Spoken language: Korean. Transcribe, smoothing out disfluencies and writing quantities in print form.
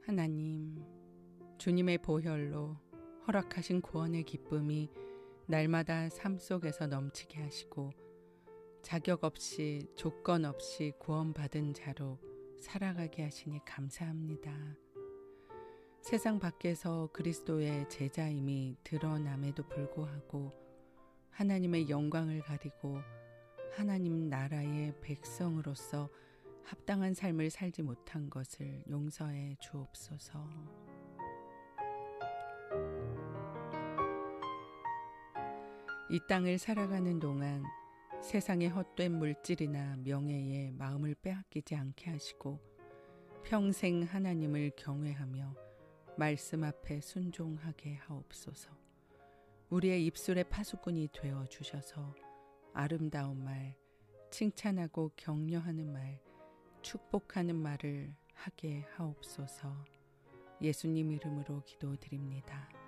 하나님, 주님의 보혈로 허락하신 구원의 기쁨이 날마다 삶 속에서 넘치게 하시고 자격 없이 조건 없이 구원받은 자로 살아가게 하시니 감사합니다. 세상 밖에서 그리스도의 제자임이 드러남에도 불구하고 하나님의 영광을 가리고 하나님 나라의 백성으로서 합당한 삶을 살지 못한 것을 용서해 주옵소서. 이 땅을 살아가는 동안 세상의 헛된 물질이나 명예에 마음을 빼앗기지 않게 하시고 평생 하나님을 경외하며 말씀 앞에 순종하게 하옵소서. 우리의 입술의 파수꾼이 되어 주셔서 아름다운 말, 칭찬하고 격려하는 말, 축복하는 말을 하게 하옵소서. 예수님 이름으로 기도드립니다.